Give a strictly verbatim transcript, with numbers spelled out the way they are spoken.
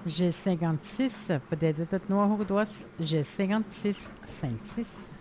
G cinquante-six, peut-être noir ou droit, G cinquante-six, cinq six.